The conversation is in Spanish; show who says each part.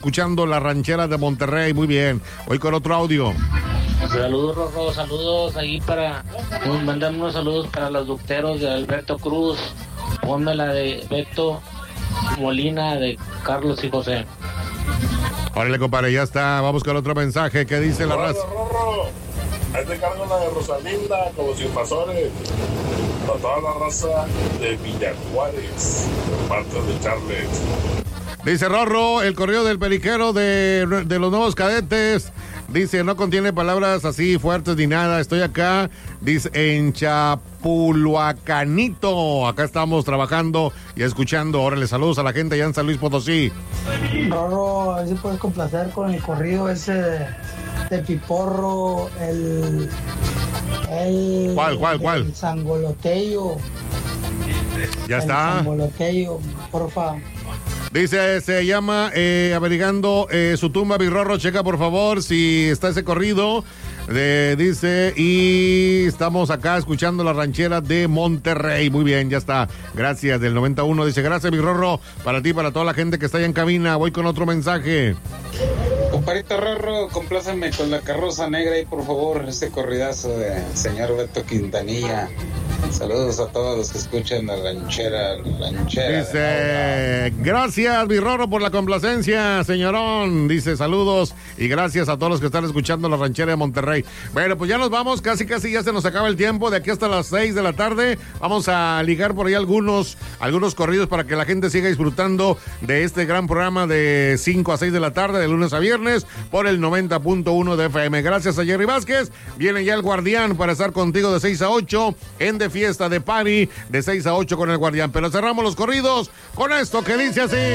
Speaker 1: escuchando la ranchera de Monterrey. Muy bien. Voy con otro audio.
Speaker 2: Saludos, Rorro, saludos ahí para... Mandan unos saludos para los ducteros de Alberto Cruz. Ponme la de Beto Molina, de Carlos y José.
Speaker 1: Órale, compadre, ya está. Vamos con otro mensaje. ¿Qué dice la raza?
Speaker 3: Rorro, ahí te cargo la de Rosalinda, como sin invasores. Para toda la raza de Villajuárez, de parte de Charles.
Speaker 1: Dice Rorro, el correo del periquero de los nuevos cadetes. Dice, no contiene palabras así fuertes ni nada. Estoy acá, dice, en Chapulhuacanito. Acá estamos trabajando y escuchando. Órale, saludos a la gente allá en San Luis Potosí.
Speaker 4: Rorro, a ver si puedes complacer con el corrido ese de Piporro, el
Speaker 1: ¿Cuál?
Speaker 4: El Sangoloteyo.
Speaker 1: Ya está.
Speaker 4: El Sangoloteyo, porfa.
Speaker 1: Dice, se llama Averigando su tumba, mi Rorro. Checa, por favor, si está ese corrido. Dice, y estamos acá escuchando la ranchera de Monterrey. Muy bien, ya está. Gracias, del 91. Dice, gracias, mi Rorro, para ti, para toda la gente que está allá en cabina. Voy con otro mensaje.
Speaker 5: Comparito Rorro, compláceme con la carroza negra y por favor, ese corridazo de señor Beto Quintanilla. Saludos a todos los que escuchan la ranchera.
Speaker 1: Dice, gracias, mi Rorro, por la complacencia, señorón. Dice, saludos y gracias a todos los que están escuchando la ranchera de Monterrey. Bueno, pues ya nos vamos, casi ya se nos acaba el tiempo. De aquí hasta las 6 de la tarde vamos a ligar por ahí algunos corridos para que la gente siga disfrutando de este gran programa de 5 a 6 de la tarde, de lunes a viernes, por el 90.1 de FM. Gracias a Jerry Vázquez. Viene ya el Guardián para estar contigo de 6 a 8 en De Fiesta, de Party, de 6 a 8 con el Guardián. Pero cerramos los corridos con esto que dice así.